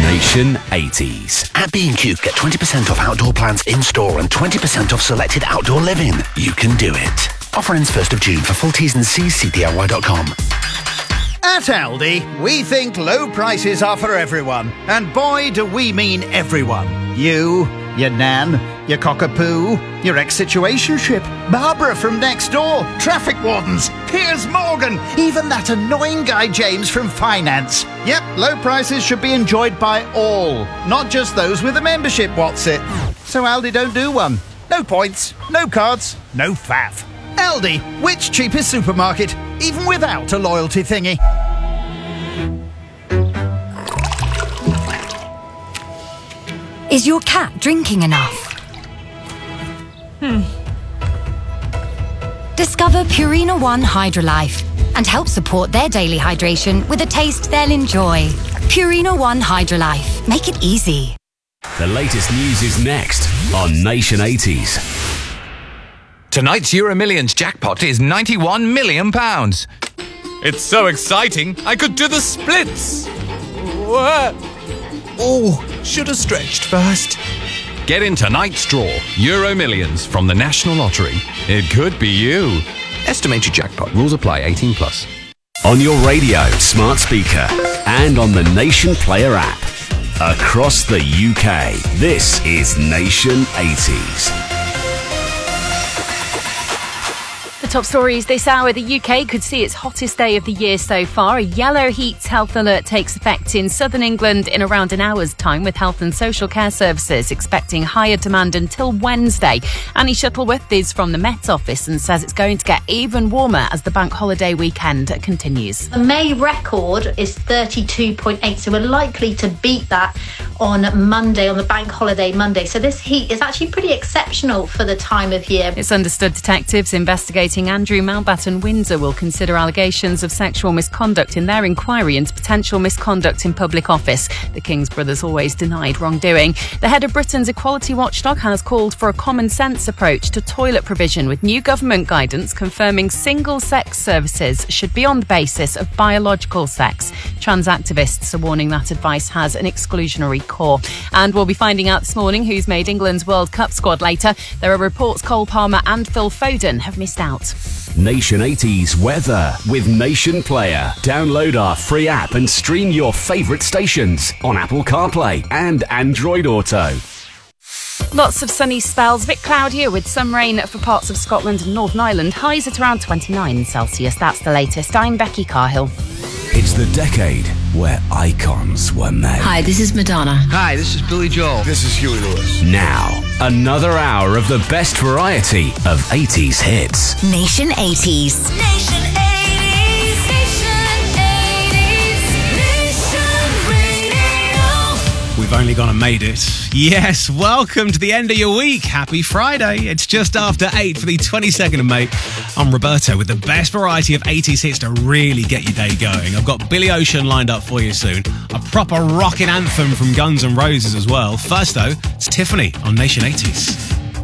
Nation 80s. At B&Q, get 20% off outdoor plants in-store and 20% off selected outdoor living. You can do it. Offer ends 1st of June. For full T's and C's, see DIY.com. At Aldi, we think low prices are for everyone. And boy, do we mean everyone. You, your nan, your cockapoo, your ex-situationship, Barbara from next door, traffic wardens, Piers Morgan, even that annoying guy James from finance. Yep, low prices should be enjoyed by all, not just those with a membership, what's it? So Aldi don't do one. No points, no cards, no faff. Aldi, which cheapest supermarket, even without a loyalty thingy. Is your cat drinking enough? Discover Purina One Hydrolife and help support their daily hydration with a taste they'll enjoy. Purina One Hydrolife. Make it easy. The latest news is next on Nation 80s. Tonight's Euro Millions jackpot is £91 million. It's so exciting, I could do the splits. Oh, should have stretched first. Get in tonight's draw, Euro Millions from the National Lottery. It could be you. Estimated jackpot. Rules apply. 18 plus. On your radio, smart speaker, and on the Nation Player app. Across the UK, this is Nation 80s. The top stories this hour: the UK could see its hottest day of the year so far. A yellow heat health alert takes effect in southern England in around an hour's time, with Health and Social Care Services expecting higher demand until Wednesday. Annie Shuttleworth is from the Met Office and says it's going to get even warmer as the bank holiday weekend continues. The May record is 32.8, so we're likely to beat that on Monday, on the bank holiday Monday. So this heat is actually pretty exceptional for the time of year. It's understood detectives investigating Andrew Mountbatten Windsor will consider allegations of sexual misconduct in their inquiry into potential misconduct in public office. The King's brothers always denied wrongdoing. The head of Britain's equality watchdog has called for a common sense approach to toilet provision, with new government guidance confirming single-sex services should be on the basis of biological sex. Trans activists are warning that advice has an exclusionary core. And we'll be finding out this morning who's made England's World Cup squad later. There are reports Cole Palmer and Phil Foden have missed out. Nation 80s weather with Nation Player. Download our free app and stream your favourite stations on Apple CarPlay and Android Auto. Lots of sunny spells, a bit cloudier with some rain for parts of Scotland and Northern Ireland. Highs at around 29 Celsius. That's the latest. I'm Becky Carhill. It's the decade where icons were made. Hi, this is Madonna. Hi, this is Billy Joel. This is Huey Lewis. Now, another hour of the best variety of 80s hits. Nation 80s. Nation 80s. Nation 80s. Nation Radio. We've only gone and made it. Yes, welcome to the end of your week. Happy Friday. It's just after 8 for the 22nd of May. I'm Roberto with the best variety of 80s hits to really get your day going. I've got Billy Ocean lined up for you soon. A proper rocking anthem from Guns N' Roses as well. First though, it's Tiffany on Nation 80s.